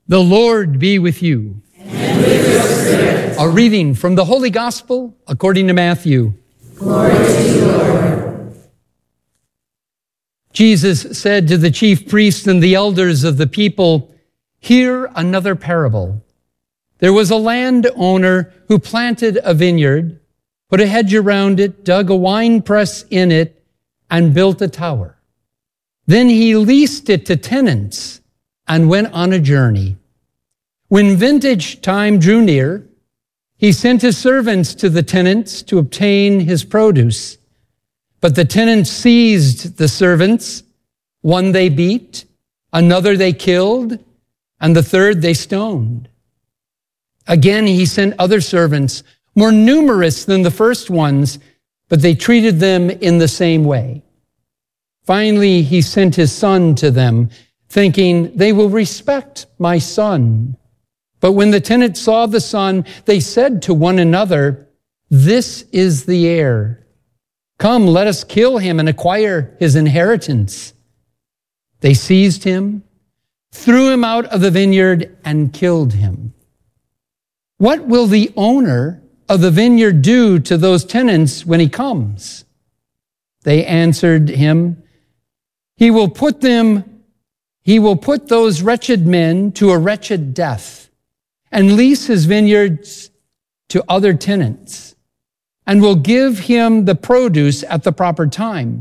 The Lord be with you. And with your spirit. A reading from the Holy Gospel according to Matthew. Glory to you, Lord. Jesus said to the chief priests and the elders of the people, "Hear another parable. There was a landowner who planted a vineyard, put a hedge around it, dug a wine press in it, and built a tower. Then he leased it to tenants and went on a journey. When vintage time drew near, he sent his servants to the tenants to obtain his produce. But the tenants seized the servants. One they beat, another they killed, and the third they stoned. Again, he sent other servants, more numerous than the first ones, but they treated them in the same way. Finally, he sent his son to them, thinking, they will respect my son. But when the tenants saw the son, they said to one another, this is the heir. Come, let us kill him and acquire his inheritance. They seized him, threw him out of the vineyard, and killed him. What will the owner of the vineyard do to those tenants when he comes? They answered him, He will put those wretched men to a wretched death and lease his vineyards to other tenants and will give him the produce at the proper time.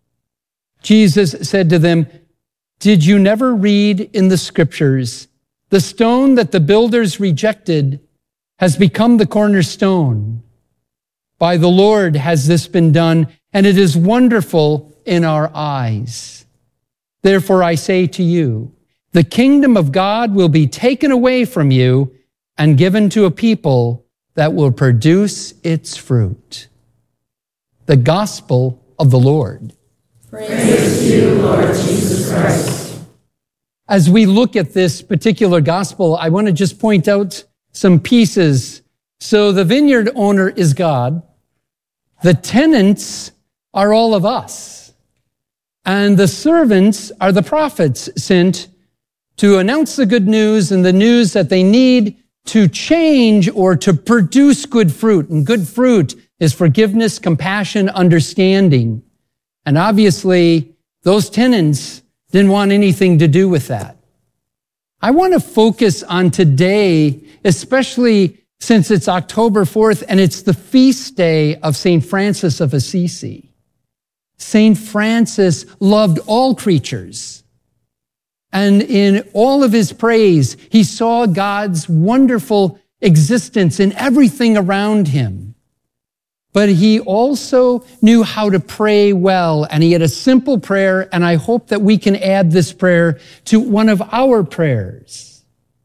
Jesus said to them, did you never read in the scriptures, the stone that the builders rejected has become the cornerstone? By the Lord has this been done, and it is wonderful in our eyes. Therefore I say to you, the kingdom of God will be taken away from you and given to a people that will produce its fruit. The gospel of the Lord. Praise to you, Lord Jesus Christ. As we look at this particular gospel, I want to just point out some pieces. So the vineyard owner is God. The tenants are all of us. And the servants are the prophets sent to announce the good news and the news that they need to change or to produce good fruit. And good fruit is forgiveness, compassion, understanding. And obviously, those tenants didn't want anything to do with that. I want to focus on today, especially since it's October 4th and it's the feast day of St. Francis of Assisi. St. Francis loved all creatures. And in all of his praise, he saw God's wonderful existence in everything around him. But he also knew how to pray well, and he had a simple prayer, and I hope that we can add this prayer to one of our prayers.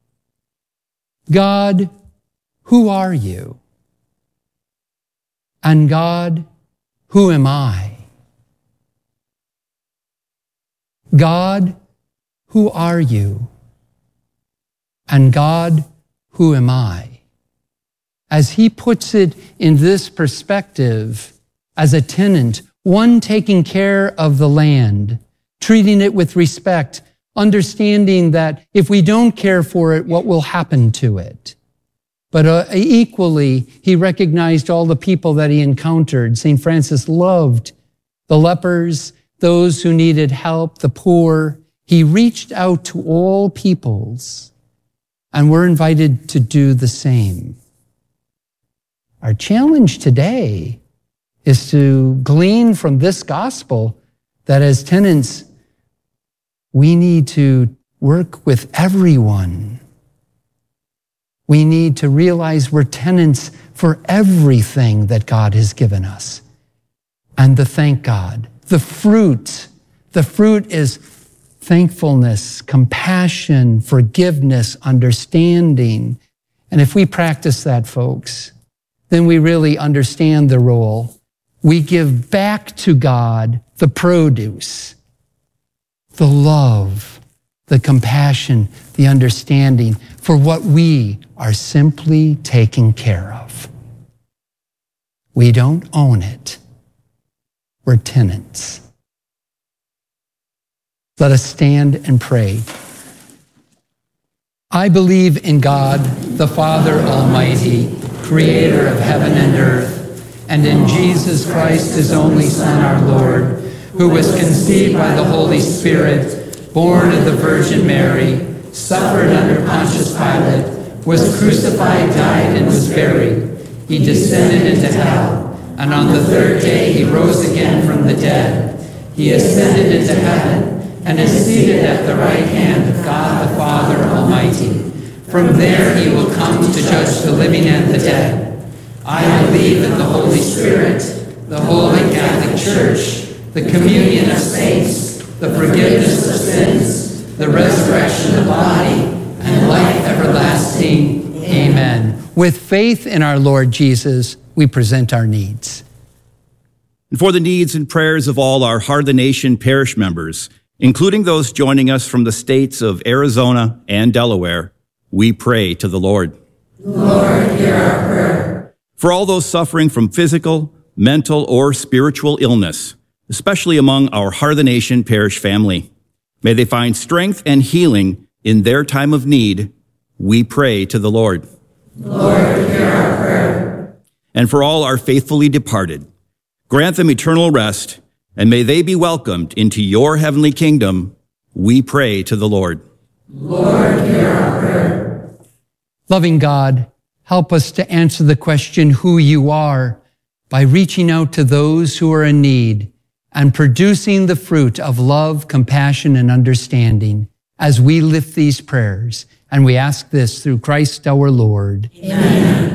God, who are you? And God, who am I? God, who are you? And God, who am I? As he puts it in this perspective, as a tenant, one taking care of the land, treating it with respect, understanding that if we don't care for it, what will happen to it? But equally, he recognized all the people that he encountered. St. Francis loved the lepers, those who needed help, the poor. He reached out to all peoples, and we're invited to do the same. Our challenge today is to glean from this gospel that as tenants, we need to work with everyone. We need to realize we're tenants for everything that God has given us. And to thank God. The fruit is thankfulness, compassion, forgiveness, understanding. And if we practice that, folks, then we really understand the role. We give back to God the produce, the love, the compassion, the understanding for what we are simply taking care of. We don't own it. We're tenants. Let us stand and pray. I believe in God, the Father Almighty, creator of heaven and earth, and in Jesus Christ, his only Son, our Lord, who was conceived by the Holy Spirit, born of the Virgin Mary, suffered under Pontius Pilate, was crucified, died, and was buried. He descended into hell, and on the third day he rose again from the dead. He ascended into heaven, and is seated at the right hand of God the Father Almighty. From there he will come to judge the living and the dead. I believe in the Holy Spirit, the Holy Catholic Church, the communion of saints, the forgiveness of sins, the resurrection of the body, and life everlasting. Amen. With faith in our Lord Jesus, we present our needs. And for the needs and prayers of all our Heart of the Nation parish members, including those joining us from the states of Arizona and Delaware, we pray to the Lord. Lord, hear our prayer. For all those suffering from physical, mental, or spiritual illness, especially among our Heart of the Nation parish family, may they find strength and healing in their time of need, we pray to the Lord. Lord, hear our prayer. And for all our faithfully departed, grant them eternal rest, and may they be welcomed into your heavenly kingdom, we pray to the Lord. Lord, hear our prayer. Loving God, help us to answer the question, who you are, by reaching out to those who are in need and producing the fruit of love, compassion, and understanding as we lift these prayers. And we ask this through Christ our Lord. Amen.